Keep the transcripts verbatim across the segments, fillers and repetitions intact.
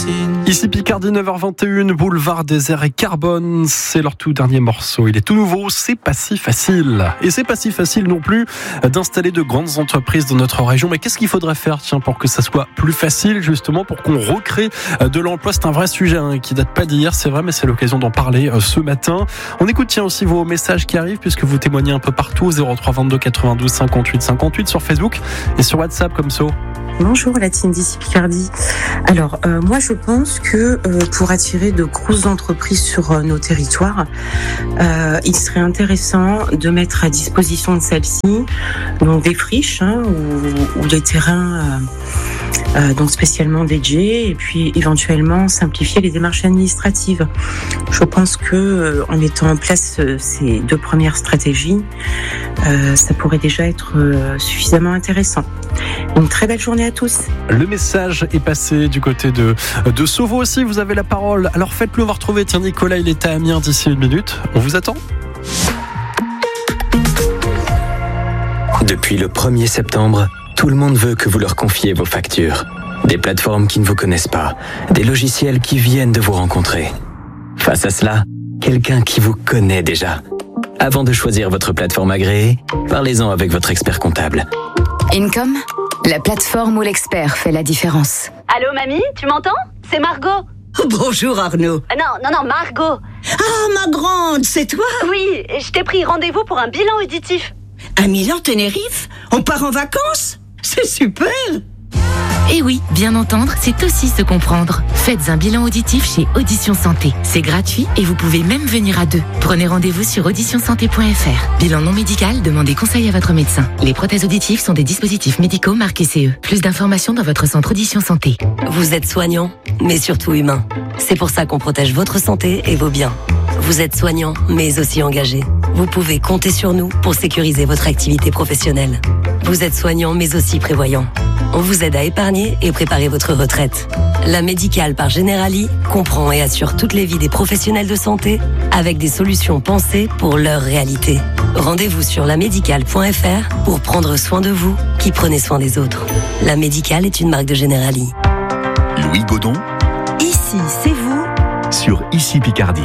Ici Picardie, neuf heures vingt et une, boulevard Désert et Carbone, c'est leur tout dernier morceau. Il est tout nouveau, c'est pas si facile. Et c'est pas si facile non plus d'installer de grandes entreprises dans notre région. Mais qu'est-ce qu'il faudrait faire, tiens, pour que ça soit plus facile, justement, pour qu'on recrée de l'emploi? C'est un vrai sujet hein, qui date pas d'hier, c'est vrai, mais c'est l'occasion d'en parler euh, ce matin. On écoute, tiens, aussi vos messages qui arrivent, puisque vous témoignez un peu partout, zéro trois vingt-deux quatre-vingt-douze cinquante-huit cinquante-huit sur Facebook et sur WhatsApp comme ça. Bonjour la team d'ici Picardie. Alors euh, moi je pense que euh, pour attirer de grosses entreprises sur euh, nos territoires, euh, il serait intéressant de mettre à disposition de celles-ci donc des friches hein, ou, ou des terrains euh, euh, donc spécialement dédiés et puis éventuellement simplifier les démarches administratives. Je pense que euh, en mettant en place euh, ces deux premières stratégies, euh, ça pourrait déjà être euh, suffisamment intéressant. Une très belle journée à tous. Le message est passé du côté de, de Sauveau aussi, vous avez la parole. Alors faites-le, on va retrouver, tiens Nicolas, il est à Amiens d'ici une minute. On vous attend. Depuis le premier septembre, tout le monde veut que vous leur confiez vos factures. Des plateformes qui ne vous connaissent pas, des logiciels qui viennent de vous rencontrer. Face à cela, quelqu'un qui vous connaît déjà. Avant de choisir votre plateforme agréée, parlez-en avec votre expert comptable. Income, la plateforme où l'expert fait la différence. Allô mamie, tu m'entends? C'est Margot. Bonjour Arnaud. Euh, non, non, non, Margot. Ah ma grande, c'est toi? Oui, je t'ai pris rendez-vous pour un bilan auditif. À Milan, Tenerife? On part en vacances? C'est super! Et oui, bien entendre, c'est aussi se comprendre. Faites un bilan auditif chez Audition Santé. C'est gratuit et vous pouvez même venir à deux. Prenez rendez-vous sur audition santé point f r. Bilan non médical, demandez conseil à votre médecin. Les prothèses auditives sont des dispositifs médicaux marqués C E. Plus d'informations dans votre centre Audition Santé. Vous êtes soignant, mais surtout humain. C'est pour ça qu'on protège votre santé et vos biens. Vous êtes soignant, mais aussi engagé. Vous pouvez compter sur nous pour sécuriser votre activité professionnelle. Vous êtes soignant, mais aussi prévoyant. On vous aide à épargner et préparer votre retraite. La Médicale par Generali comprend et assure toutes les vies des professionnels de santé avec des solutions pensées pour leur réalité. Rendez-vous sur la médicale point f r pour prendre soin de vous qui prenez soin des autres. La Médicale est une marque de Generali. Louis Godon. Ici, c'est vous. Sur Ici Picardie.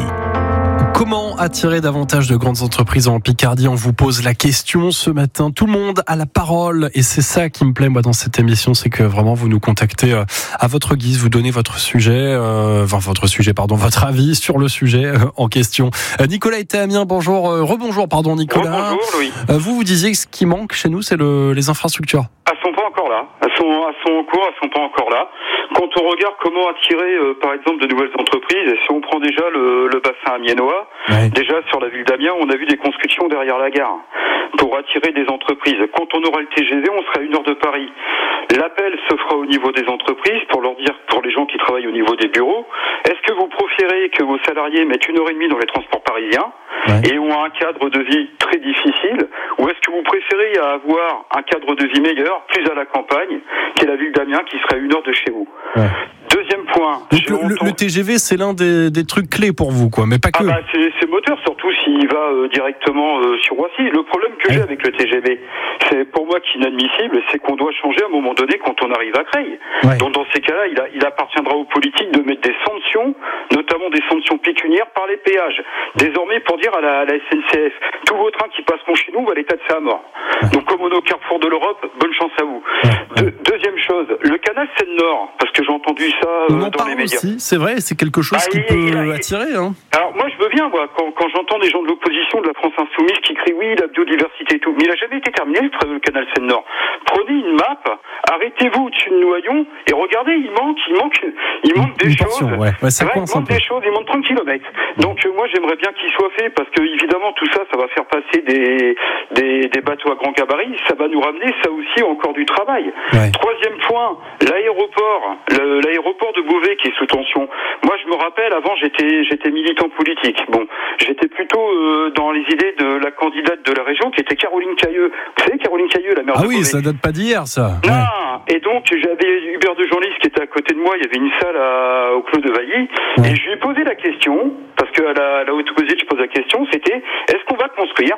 Comment attirer davantage de grandes entreprises en Picardie? On vous pose la question ce matin. Tout le monde a la parole et c'est ça qui me plaît moi dans cette émission, c'est que vraiment vous nous contactez à votre guise, vous donnez votre sujet, euh, enfin votre sujet, pardon, votre avis sur le sujet euh, en question. Euh, Nicolas était à Amiens, bonjour, euh, rebonjour, pardon Nicolas. Bonjour Louis. Euh, vous vous disiez que ce qui manque chez nous, c'est le, les infrastructures. Elles sont pas encore là. Elles sont, elles sont en cours, elles sont pas encore là. Quand on regarde comment attirer, euh, par exemple, de nouvelles entreprises, et si on prend déjà le, le bassin amiénois, ouais. Déjà sur la ville d'Amiens, on a vu des constructions derrière la gare pour attirer des entreprises. Quand on aura le T G V, on sera à une heure de Paris. L'appel se fera au niveau des entreprises pour leur dire, pour les gens qui travaillent au niveau des bureaux, est-ce que vous préférez que vos salariés mettent une heure et demie dans les transports parisiens ouais. et ont un cadre de vie très difficile, ou est-ce que vous préférez avoir un cadre de vie meilleur, plus à la campagne, qu'est la ville d'Amiens qui serait à une heure de chez vous? Ouais. Deuxième point. Donc le, le, le T G V, c'est l'un des, des trucs clés pour vous, quoi, mais pas que. Ah bah c'est, c'est moteur, surtout s'il va euh, directement euh, sur Roissy. Le problème que ouais. j'ai avec le T G V, c'est pour moi qui est inadmissible, c'est qu'on doit changer à un moment donné quand on arrive à Creil. Ouais. Donc dans ces cas-là, il, a, il appartiendra aux politiques de mettre des sanctions, notamment des sanctions pécuniaires par les péages. Désormais, pour dire à la, à la S N C F, tous vos trains qui passeront chez nous, va l'état de ça à mort. Ouais. Donc comme on est au carrefour de l'Europe, bonne chance à vous. Ouais. De, deuxième chose, le canal Seine-Nord, parce que j'ai entendu ça euh, on en dans parle les médias. Aussi, c'est vrai, c'est quelque chose ah, qui il, peut il a, attirer. Hein. Alors moi je veux bien, moi, quand, quand j'entends des gens de l'opposition de la France Insoumise qui crient oui, la biodiversité et tout, mais il n'a jamais été terminé le canal Seine-Nord. Prenez une map, arrêtez-vous au-dessus de Noyon et regardez, il manque, il manque, il manque des une choses. Portion, ouais. Ouais, ça ouais, coince il manque des choses, il manque trente kilomètres. Donc euh, moi j'aimerais bien qu'il soit fait parce que évidemment tout ça, ça va faire passer des, des, des bateaux à grand gabarit, ça va nous ramener ça aussi encore du travail. Ouais. Troisième point, l'aéroport, le, l'aéroport de Beauvais qui est sous tension. Moi je me rappelle, avant j'étais, j'étais militant politique. Bon, j'étais plutôt euh, dans les idées de la candidate de la région qui était Caroline Cailleux. Vous savez Caroline Cailleux, la maire ah de Beauvais. Ah oui, ça date pas d'hier ça. Non, ouais. Et donc j'avais Hubert de Genlis qui était à côté de moi, il y avait une salle à, au Clos de Vailly, ouais. et je lui ai posé la question, parce qu'à la, la haute opposite je pose la question, c'était est-ce qu'on va construire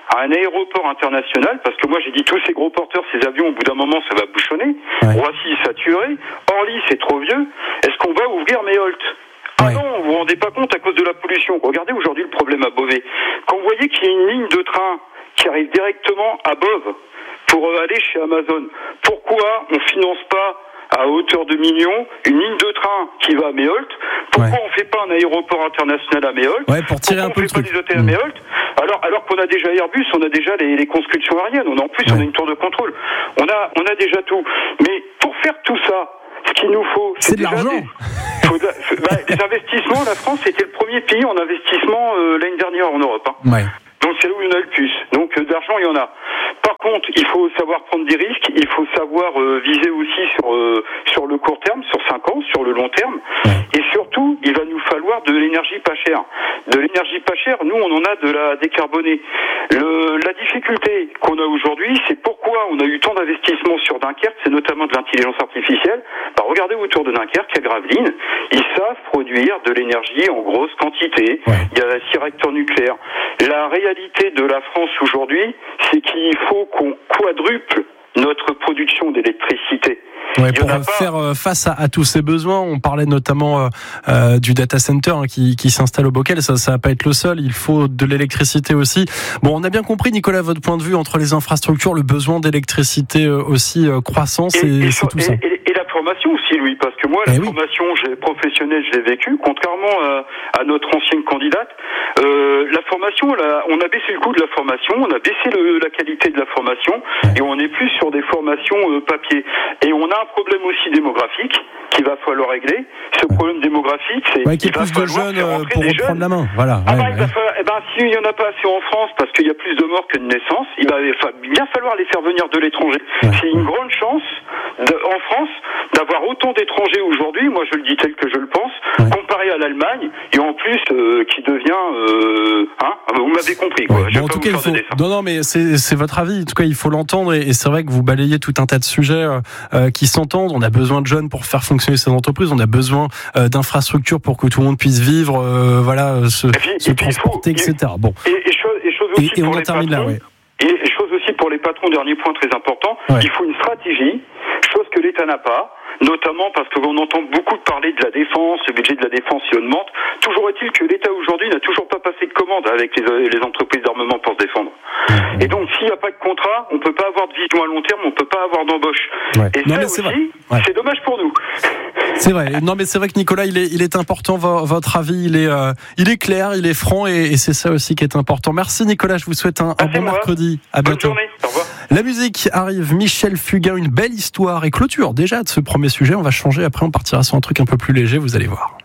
à un aéroport international, parce que moi j'ai dit tous ces gros porteurs, ces avions, au bout d'un moment ça va bouchonner. Ouais. Roissy est saturé, Orly c'est trop vieux. Est-ce qu'on va ouvrir Méholt ? Ah ouais. Non, vous vous rendez pas compte à cause de la pollution. Regardez aujourd'hui le problème à Beauvais. Quand vous voyez qu'il y a une ligne de train qui arrive directement à Beauvais pour aller chez Amazon, pourquoi on finance pas à hauteur de millions une ligne de train qui va à Méholt? Pourquoi ouais. on fait pas un aéroport international à Méholt? Ouais, pour tirer un peu le truc. Pourquoi on fait pas des hôtels à Méholt? Alors, alors qu'on a déjà Airbus, on a déjà les, les conscriptions aériennes, on a, en plus ouais. on a une tour de contrôle. On a, on a déjà tout. Mais pour faire tout ça, ce qu'il nous faut, c'est, c'est de l'argent. Des, faut de, bah, les investissements, la France était le premier pays en investissement euh, l'année dernière en Europe. Hein. Ouais. Donc c'est là où il y en a le plus. Donc euh, d'argent, il y en a. Par contre, il faut savoir prendre des risques, il faut savoir euh, viser aussi sur euh, sur le court terme, sur cinq ans, sur le long terme. Et surtout, il va nous falloir de l'énergie pas chère. De l'énergie pas chère, nous, on en a de la décarbonée. Le, la difficulté qu'on a aujourd'hui, c'est pourquoi on a eu tant d'investissements sur Dunkerque, c'est notamment de l'intelligence artificielle. Bah, regardez autour de Dunkerque, à Gravelines, ils savent produire de l'énergie en grosse quantité. Ouais. Il y a six réacteurs nucléaires. La réalité de la France aujourd'hui, c'est qu'il faut qu'on quadruple notre production d'électricité. Ouais, pour faire pas... face à, à tous ces besoins, on parlait notamment euh, euh, du data center hein, qui, qui s'installe au Bockel. Ça, ça va pas être le seul. Il faut de l'électricité aussi. Bon, on a bien compris, Nicolas, votre point de vue entre les infrastructures, le besoin d'électricité euh, aussi euh, croissant, c'est, et, et, c'est tout et, ça. Et, et la formation aussi, Louis, parce que moi, la eh formation oui. j'ai, professionnelle, je l'ai vécue, contrairement à, à notre ancienne candidate. Euh, la formation, la, on a baissé le coût de la formation, on a baissé le, la qualité de la formation, ouais. et on est plus sur des formations euh, papier. Et on a un problème aussi démographique qu'il va falloir régler. Ce ouais. problème démographique, c'est ouais, qu'il y ait plus de jeunes pour reprendre jeunes. la main. Voilà. Ah ouais, bah, ouais. il va falloir, eh ben, s'il n'y en a pas assez en France, parce qu'il y a plus de morts que de naissances, il va bien falloir les faire venir de l'étranger. Ouais. C'est une grande chance de, en France d'avoir autant d'étrangers aujourd'hui, moi je le dis tel que je le pense, ouais. comparé à l'Allemagne, et en plus euh, qui devient... Euh, hein, vous m'avez compris. Quoi. Ouais. Bon, en tout cas, il faut... Non, non, mais c'est, c'est votre avis. En tout cas, il faut l'entendre, et, et c'est vrai que vous balayez tout un tas de sujets euh, qui s'entendent. On a besoin de jeunes pour faire fonctionner ces entreprises, on a besoin euh, d'infrastructures pour que tout le monde puisse vivre, euh, voilà, se, puis, se transporter, faut, et cetera. Bon. Et, et, chose, et, chose aussi et, et pour on les termine patrons, là, ouais. Et chose aussi pour les patrons, dernier point très important, ouais. il faut une stratégie, chose que l'État n'a pas, notamment parce qu'on entend beaucoup parler de la défense, le budget de la défense il augmente. Toujours est-il que l'État aujourd'hui n'a toujours pas passé de commande avec les, les entreprises d'armement pour se défendre. Mmh. Et donc s'il n'y a pas de contrat, on ne peut pas avoir de vision à long terme, on ne peut pas avoir d'embauche. Ouais. Et non, ça aussi, c'est, ouais. c'est dommage pour nous. C'est vrai. Non, mais c'est vrai que Nicolas, il est, il est important. Votre avis, il est, euh, il est clair, il est franc, et, et c'est ça aussi qui est important. Merci Nicolas. Je vous souhaite un, un bon moi. mercredi. À Bonne bientôt. Journée. Au revoir. La musique arrive. Michel Fugain, une belle histoire et clôture déjà de ce premier sujet. On va changer. Après, on partira sur un truc un peu plus léger. Vous allez voir.